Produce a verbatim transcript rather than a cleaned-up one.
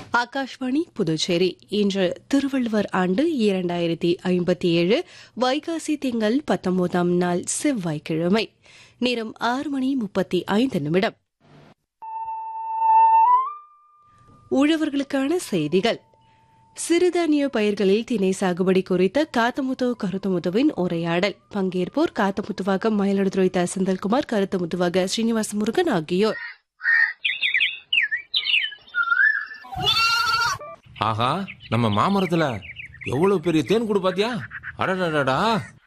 ஆகாஷ்வாணி புதுச்சேரி. இன்று திருவள்ளுவர் ஆண்டு இரண்டாயிரத்தி ஐம்பத்தி ஏழு வைகாசி திங்கள் பத்தொன்பதாம் நாள் செவ்வாய்க்கிழமை. நேரம் ஆறு மணி முப்பத்தி ஐந்து நிமிடம். உழவர்களுக்கான செய்திகள். சிறுதானிய பயிர்களில் திணை சாகுபடி குறித்த காத்தமுத்து கருத்துமுத்துவின் உரையாடல். பங்கேற்போர் காத்தமுத்துவாக மயிலாடுதுறை த செந்தில்குமார், கருத்துமுத்துவாக ஸ்ரீனிவாச முருகன் ஆகியோர். ஆஹா, நம்ம மாமரத்துல எவ்வளவு பெரிய தேன் கூடு பாத்தியா? அடடடா,